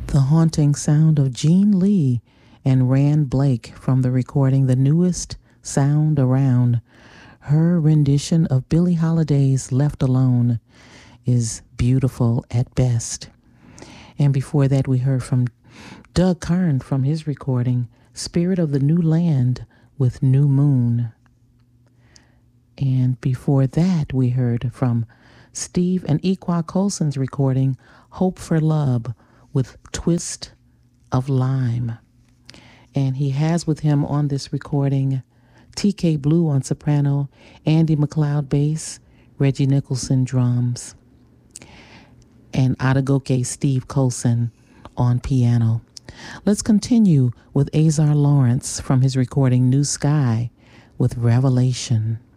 The haunting sound of Gene Lee and Rand Blake from the recording The Newest Sound Around. Her rendition of Billie Holiday's Left Alone is beautiful at best. And before that, we heard from Doug Karn from his recording Spirit of the New Land with New Moon. And before that, we heard from Steve and Equa Colson's recording Hope for Love with Twist of Lime. And he has with him on this recording TK Blue on soprano, Andy McLeod bass, Reggie Nicholson drums, and Adagoke Steve Colson on piano. Let's continue with Azar Lawrence from his recording New Sky with Revelation.